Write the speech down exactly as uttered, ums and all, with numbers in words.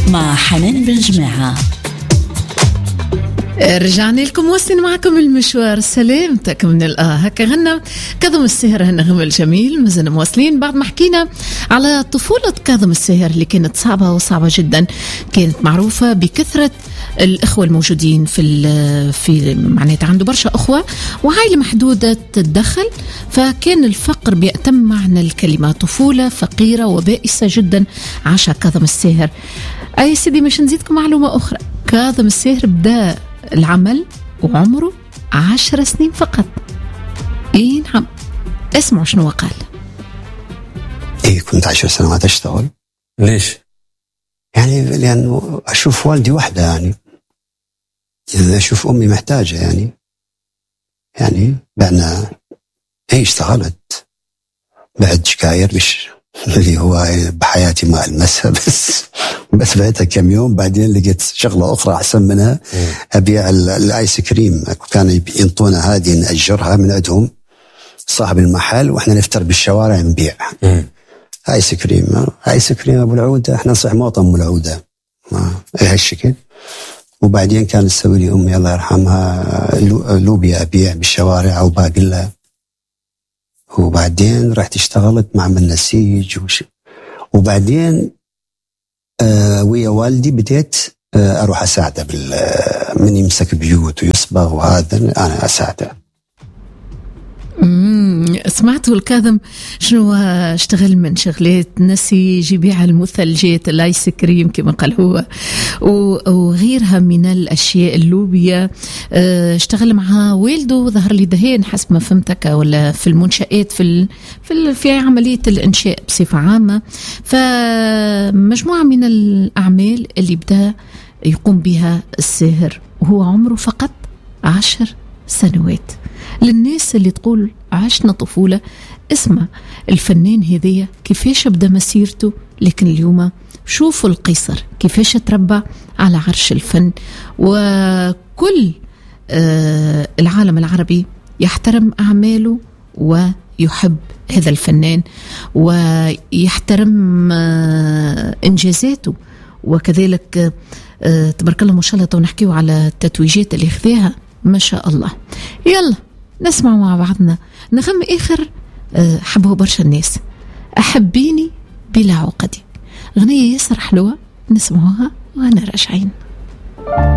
مع حنان بن جماعة. رجعنا لكم واصلين معكم المشوار. سلامتك من الآه هكا غنى كاظم الساهر، هالنغم الجميل. مازلنا مواصلين بعد ما حكينا على طفولة كاظم الساهر اللي كانت صعبة وصعبة جدا. كانت معروفة بكثرة الإخوة الموجودين في في معناتها عنده برشا أخوة وعائلة محدودة الدخل، فكان الفقر بيأتم معنى الكلمة. طفولة فقيرة وبائسة جدا عاشها كاظم الساهر. أي سيدي مش نزيدكم معلومة أخرى، كاظم الساهر بدأ العمل وعمره عشر سنين فقط. إيه نعم، اسمعوا شنو قال. إيه كنت عشر سنوات أشتغل. ليش؟ يعني لأنه أشوف والدي وحده، يعني يعني أشوف أمي محتاجة، يعني يعني بعنا إيه اشتغلت بعد شكاير مش اللي هو بحياتي ما ألمسها، بس بس بعتها كم يوم بعدين لقيت شغلة أخرى أحسن منها. أبيع الآيس كريم، كانوا ينطونا هذه نأجرها من عندهم صاحب المحل، وإحنا نفتر بالشوارع نبيع آيس كريم. آيس كريم أبو العودة، إحنا نصح موطن أبو العودة إيه هالشكل. وبعدين كان تسوي لي أمي الله يرحمها لوبيا أبيع بالشوارع أو باقلة. وبعدين رحت اشتغلت مع من نسيج وش... وبعدين آه ويا والدي بديت آه أروح أساعده بال... من يمسك بيوت ويصبغ وهذا أنا أساعده. امم سمعتوا الكاظم شنو اشتغل من شغلات نسيج، يبيع المثلجات الايس كريم كما قال هو وغيرها من الاشياء، اللوبيا. اشتغل مع والده ظهر لي دهين حسب ما فهمتك، ولا في المنشآت في ال... في, ال... في عمليه الانشاء بصفه عامه. فمجموعه من الاعمال اللي بدا يقوم بها الساهر وهو عمره فقط عشر سنوات. للناس اللي تقول عشنا طفولة، اسمع الفنان هذية كيفاش بدأ مسيرته، لكن اليوم شوفوا القيصر كيفاش تربى على عرش الفن. وكل آه العالم العربي يحترم أعماله ويحب هذا الفنان ويحترم آه إنجازاته. وكذلك آه تبارك الله ما شاء الله ونحكيه على التتويجات اللي خذاها ما شاء الله. يلا نسمع مع بعضنا نغم آخر حبه برشا الناس، أحبيني بلا عقدي، غنية ياسر حلوة، نسمعوها وأنا راجعين.